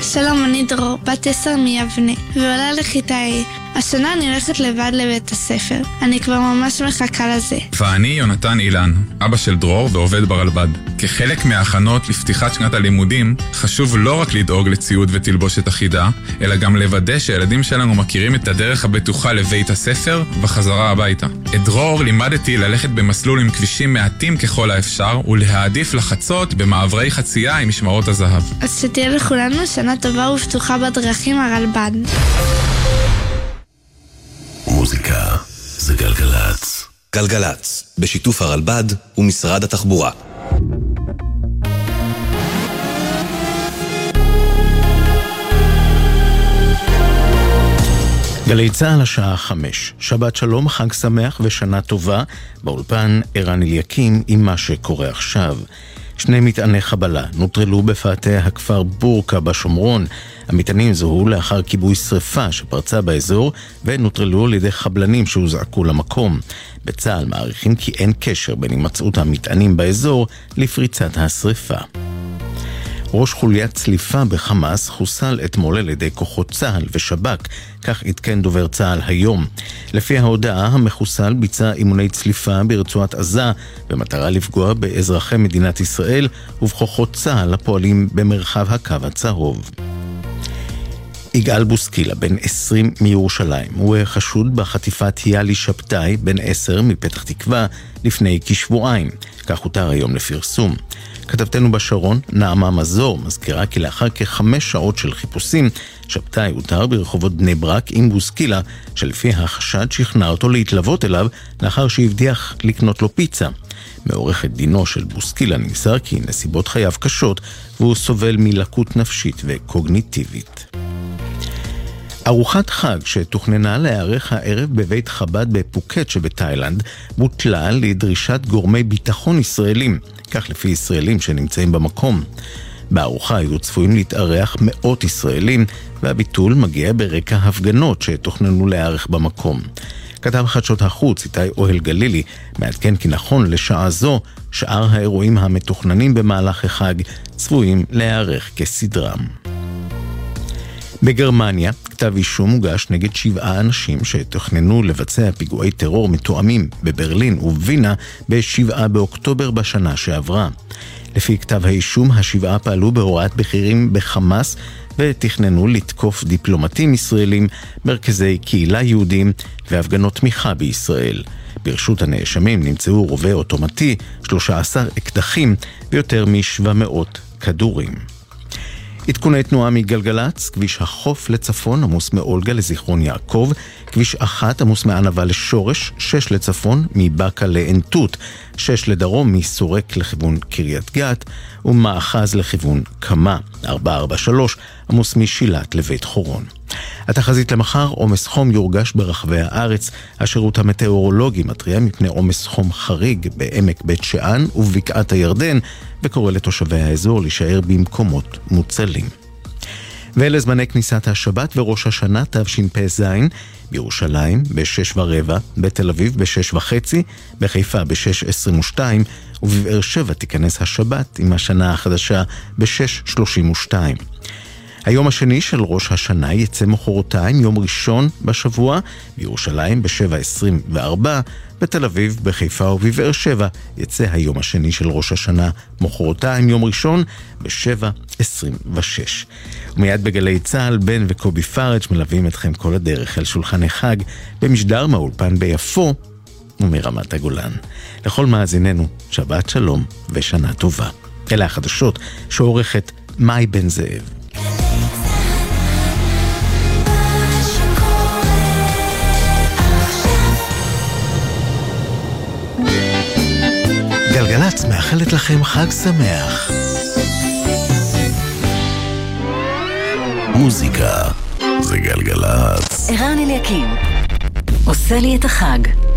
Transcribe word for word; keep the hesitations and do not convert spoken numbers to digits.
שלום, אני דרור, בת עשר מיבנה, ועולה לכיתה A. השנה אני הולכת לבד לבית הספר. אני כבר ממש מחכה לזה. ואני יונתן אילן, אבא של דרור ועובד ברלב"ד. כחלק מההכנות לפתיחת שנת הלימודים, חשוב לא רק לדאוג לציוד ותלבושת אחידה, אלא גם לוודא שהילדים שלנו מכירים את הדרך הבטוחה לבית הספר וחזרה הביתה. את דרור לימדתי ללכת במסלול עם כבישים מעטים ככל האפשר, ולהעדיף לחצות במעברי חצייה עם משמרות הזהב. אז שתהיה לכולנו שנה טובה ופתוחה בדרכים הרלב"ד. מוזיקה זה גלגלץ. גלגלץ, בשיתוף הרלב"ד ומשרד התחבורה. גלי צהל השעה חמש. שבת שלום, חג שמח ושנה טובה. באולפן ערן אליקים עם מה שקורה עכשיו. שני מטעני חבלה נוטרלו בפאתי הכפר בורקה בשומרון. המטענים זוהו לאחר כיבוי שריפה שפרצה באזור ונוטרלו על ידי חבלנים שהוזעקו למקום. בצה"ל מעריכים כי אין קשר בין הימצאות המטענים באזור לפריצת השריפה. ראש חוליית צליפה בחמאס חוסל אתמול על ידי כוחות צה"ל ושב"כ, כך עדכן דובר צה"ל היום. לפי ההודעה, המחוסל ביצע אימוני צליפה ברצועת עזה במטרה לפגוע באזרחי מדינת ישראל ובכוחות צה"ל הפועלים במרחב הקו הצהוב. יגאל בוסקילה, בן עשרים מירושלים, הוא חשוד בחטיפת יאלי שבתאי, בן עשר מפתח תקווה, לפני כשבועיים. כך הותר היום לפרסום. כתבתנו בשרון, נעמה מזור, מזכירה כי לאחר כחמש שעות של חיפושים, שבתאי הותר ברחובות בני ברק עם בוסקילה, שלפי החשד שכנע אותו להתלוות אליו לאחר שהבטיח לקנות לו פיצה. מעורכת דינו של בוסקילה נמסר כי נסיבות חייו קשות, והוא סובל מלקות נפשית וקוגניטיבית. ארוחת חג שתוכננה להיערך הערב בבית חב"ד בפוקט שבתאילנד בוטלה לדרישת גורמי ביטחון ישראלים, כך לפי ישראלים שנמצאים במקום. בארוחה היו צפויים להתארח מאות ישראלים, והביטול מגיע ברקע הפגנות שתוכננו להיערך במקום. כתב חדשות החוץ איתי אוהל גלילי מעדכן כי נכון לשעה זו שאר האירועים המתוכננים במהלך החג צפויים להיערך כסדרם. בגרמניה, כתב אישום הוגש נגד שבעה אנשים שתוכננו לבצע פיגועי טרור מתואמים בברלין ובווינה בשבעה באוקטובר בשנה שעברה. לפי כתב האישום, השבעה פעלו בהוראת בכירים בחמאס ותכננו לתקוף דיפלומטים ישראלים, מרכזי קהילה יהודים והפגנות תמיכה בישראל. ברשות הנאשמים נמצאו רובה אוטומטי, שלושה עשר אקדחים ויותר מ-שבע מאות כדורים. עדכוני תנועה מגלגלץ, כביש החוף לצפון עמוס מאולגה לזיכרון יעקב, כביש אחת עמוס מענבה לשורש, שש לצפון מבקה לאנטות, שש לדרום מסורק לכיוון קריית גת, ומאחז לכיוון קמה, ארבע ארבע שלוש עמוס משילת לבית חורון. התחזית למחר, עומס חום יורגש ברחבי הארץ. השירות המטאורולוגי מתריע מפני עומס חום חריג בעמק בית שאן ובבקעת הירדן, וקורא לתושבי האזור להישאר במקומות מוצלים. ואלה זמני כניסת השבת וראש השנה תשפ"ז, בירושלים ב-שש ורבע, בתל אביב ב-שש וחצי, בחיפה ב-שש עשרים ושתיים, ובבאר שבע תיכנס השבת עם השנה החדשה ב-שש שלושים ושתיים. היום השני של ראש השנה יצא מחרתיים, יום ראשון בשבוע, בירושלים ב-שבע עשרים וארבע, בתל אביב, בחיפה ובבאר שבע יצא היום השני של ראש השנה מחרתיים, יום ראשון ב-שבע עשרים ושש. ומיד בגלי צהל, בן וקובי פארג' מלווים אתכם כל הדרך אל שולחן החג במשדר מהאולפן ביפו ומרמת הגולן. לכל מאזיננו, שבת שלום ושנה טובה. אלה החדשות שעורכת מאי בן זאב. גלגלץ מאחלת לכם חג שמח. מוזיקה זה גלגלץ. ערן אליקים עושה לי את החג.